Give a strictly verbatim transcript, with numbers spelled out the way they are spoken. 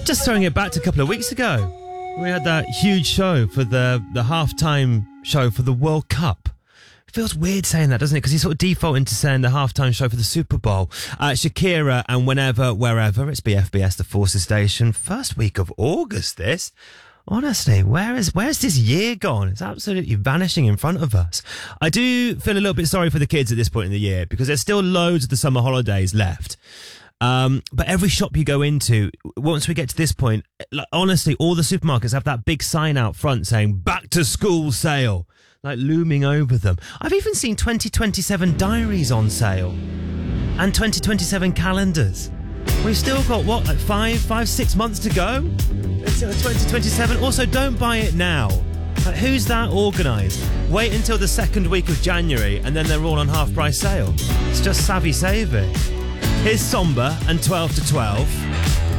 Just throwing it back to a couple of weeks ago. We had that huge show for the, the halftime show for the World Cup. It feels weird saying that, doesn't it? Because he's sort of defaulting to saying the halftime show for the Super Bowl. Uh, Shakira and Whenever, Wherever. It's B F B S, the Forces Station. First week of August, this. Honestly, where is where's this year gone? It's absolutely vanishing in front of us. I do feel a little bit sorry for the kids at this point in the year because there's still loads of the summer holidays left. Um, but every shop you go into, once we get to this point, like, honestly, all the supermarkets have that big sign out front saying back to school sale, like looming over them. I've even seen twenty twenty-seven diaries on sale and twenty twenty-seven calendars. We've still got, what, like five, five, six months to go until twenty twenty-seven. Also, don't buy it now. Like, who's that organised? Wait until the second week of January and then they're all on half price sale. It's just savvy saving. Here's Somber and twelve to twelve.